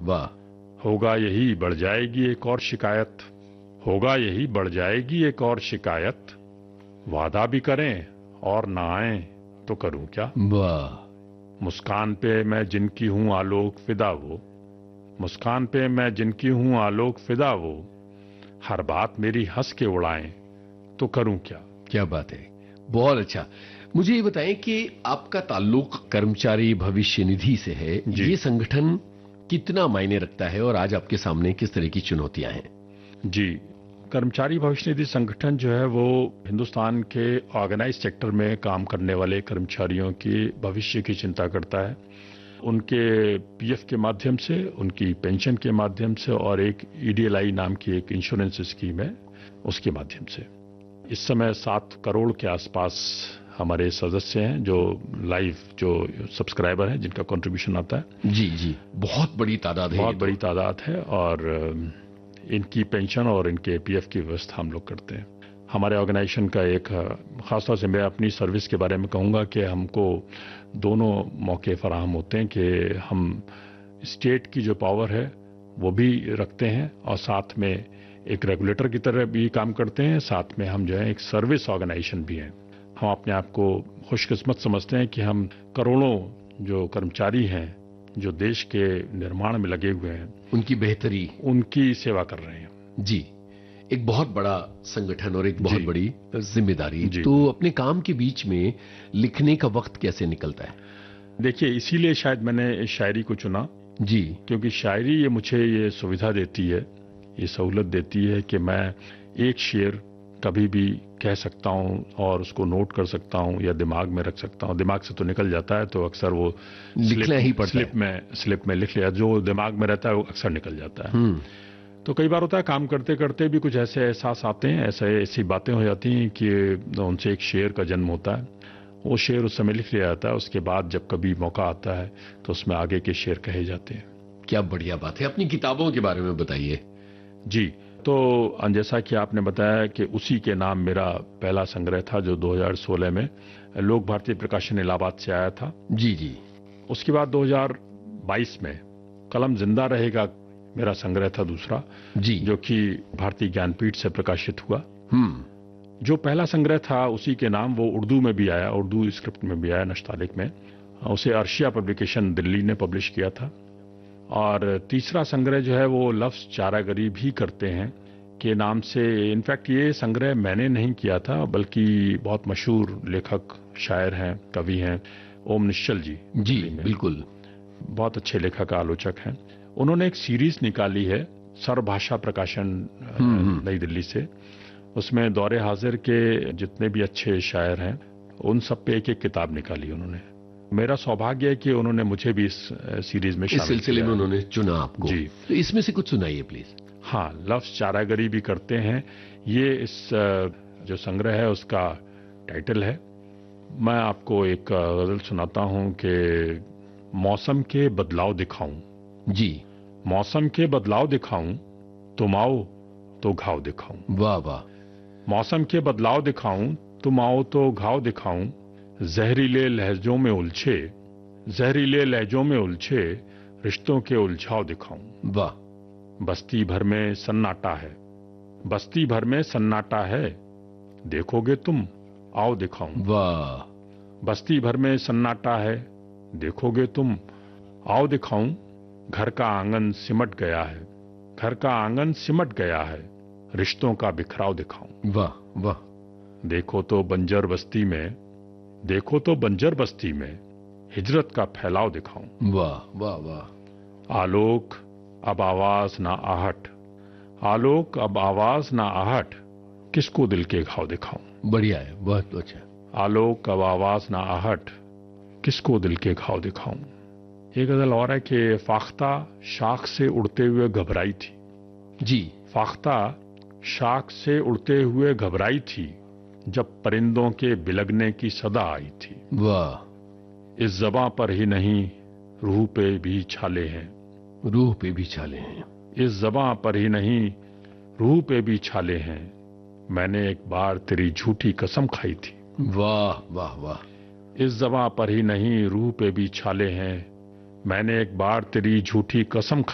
वाह। होगा यही बढ़ जाएगी एक और शिकायत, होगा यही बढ़ जाएगी एक और शिकायत, वादा भी करें और ना आए तो करूं क्या। वाह। मुस्कान पे मैं जिनकी हूं आलोक फिदा वो, मुस्कान पे मैं जिनकी हूं आलोक फिदा वो, हर बात मेरी हंस के उड़ाएं तो करूं क्या। क्या बात है, बहुत अच्छा। मुझे ये बताएं कि आपका ताल्लुक कर्मचारी भविष्य निधि से है, ये संगठन कितना मायने रखता है और आज आपके सामने किस तरह की चुनौतियां हैं? जी, कर्मचारी भविष्य निधि संगठन जो है वो हिंदुस्तान के ऑर्गेनाइज सेक्टर में काम करने वाले कर्मचारियों के भविष्य की चिंता करता है। उनके पीएफ के माध्यम से, उनकी पेंशन के माध्यम से और एक ईडीएलआई नाम की एक इंश्योरेंस स्कीम है, उसके माध्यम से। इस समय 7 करोड़ के आसपास हमारे सदस्य हैं जो लाइव जो सब्सक्राइबर हैं, जिनका कंट्रीब्यूशन आता है। जी जी, बहुत बड़ी तादाद है, बहुत बड़ी तादाद है। और इनकी पेंशन और इनके पीएफ की व्यवस्था हम लोग करते हैं। हमारे ऑर्गेनाइजेशन का एक खासतौर से मैं अपनी सर्विस के बारे में कहूँगा कि हमको दोनों मौके फराहम होते हैं कि हम स्टेट की जो पावर है वो भी रखते हैं और साथ में एक रेगुलेटर की तरह भी काम करते हैं, साथ में हम जो है एक सर्विस ऑर्गेनाइजेशन भी हैं। हम अपने आप को खुशकिस्मत समझते हैं कि हम करोड़ों जो कर्मचारी हैं जो देश के निर्माण में लगे हुए हैं, उनकी बेहतरी, उनकी सेवा कर रहे हैं। जी, एक बहुत बड़ा संगठन और एक बहुत बड़ी जिम्मेदारी। तो अपने काम के बीच में लिखने का वक्त कैसे निकलता है? देखिए, इसीलिए शायद मैंने शायरी को चुना जी, क्योंकि शायरी ये मुझे ये सुविधा देती है, ये सहूलत देती है कि मैं एक शेर कभी भी कह सकता हूं और उसको नोट कर सकता हूं या दिमाग में रख सकता हूं। दिमाग से तो निकल जाता है तो अक्सर वो लिखना ही पड़ता है। स्लिप में लिख लिया, जो दिमाग में रहता है वो अक्सर निकल जाता है। तो कई बार होता है काम करते करते भी कुछ ऐसे एहसास आते हैं, ऐसी बातें हो जाती हैं कि उनसे एक शेर का जन्म होता है। वो शेर उस समय लिख लिया जाता है, उसके बाद जब कभी मौका आता है तो उसमें आगे के शेर कहे जाते हैं। क्या बढ़िया बात है। अपनी किताबों के बारे में बताइए। जी, तो जैसा कि आपने बताया कि उसी के नाम मेरा पहला संग्रह था जो 2016 में लोक भारती प्रकाशन इलाहाबाद से आया था। जी जी। उसके बाद 2022 में कलम जिंदा रहेगा मेरा संग्रह था दूसरा, जी, जो कि भारतीय ज्ञानपीठ से प्रकाशित हुआ। जो पहला संग्रह था उसी के नाम वो उर्दू में भी आया, उर्दू स्क्रिप्ट में भी आया, नस्तालिक में। उसे अर्शिया पब्लिकेशन दिल्ली ने पब्लिश किया था। और तीसरा संग्रह जो है वो लफ्ज चारागरी भी करते हैं के नाम से। इनफैक्ट ये संग्रह मैंने नहीं किया था, बल्कि बहुत मशहूर लेखक, शायर हैं, कवि हैं, ओम निश्चल जी। जी बिल्कुल, बहुत अच्छे लेखक, आलोचक हैं। उन्होंने एक सीरीज निकाली है, सर्वभाषा प्रकाशन नई दिल्ली से। उसमें दौरे हाजिर के जितने भी अच्छे शायर हैं उन सब पे एक एक किताब निकाली उन्होंने। मेरा सौभाग्य है कि उन्होंने मुझे भी इस सीरीज में शामिल इस सिलसिले में उन्होंने चुना आपको। जी, तो इसमें से कुछ सुनाइए प्लीज। हाँ, लफ्ज चारागरी भी करते हैं, ये इस जो संग्रह है उसका टाइटल है। मैं आपको एक गजल सुनाता हूं कि मौसम के बदलाव दिखाऊं। जी, मौसम के बदलाव दिखाऊं, तुम आओ तो घाव दिखाऊं। वाह वाह। मौसम के बदलाव दिखाऊं, तुम आओ तो घाव दिखाऊं, जहरीले लहजों में उलझे, जहरीले लहजों में उलझे, रिश्तों के उलझाव दिखाऊं। वाह। बस्ती भर में सन्नाटा है, बस्ती भर में सन्नाटा है, देखोगे तुम आओ दिखाऊं। वाह। बस्ती भर में सन्नाटा है, देखोगे तुम आओ दिखाऊं। घर का आंगन सिमट गया है, घर का आंगन सिमट गया है, रिश्तों का बिखराव दिखाऊं। वाह वाह। देखो तो बंजर बस्ती में, देखो तो बंजर बस्ती में, हिजरत का फैलाव दिखाऊं। वाह वाह वाह। आलोक अब आवाज ना आहट, आलोक अब आवाज ना आहट, किसको दिल के घाव दिखाऊं। बढ़िया है, बहुत अच्छा। आलोक अब आवाज ना आहट, किसको दिल के घाव दिखाऊं। एक गजल और है कि फाख्ता शाख से उड़ते हुए घबराई थी। जी, फाख्ता शाख से उड़ते हुए घबराई थी, जब परिंदों के बिलगने की सदा आई थी। वाह। इस ज़बां पर ही नहीं रूह पे भी छाले हैं, रूह पे भी छाले हैं। इस ज़बां पर ही नहीं रूह पे भी छाले हैं, मैंने एक बार तेरी झूठी कसम खाई थी। वाह वाह वाह। इस ज़बां पर ही नहीं रूह पे भी छाले हैं, मैंने एक बार तेरी झूठी कसम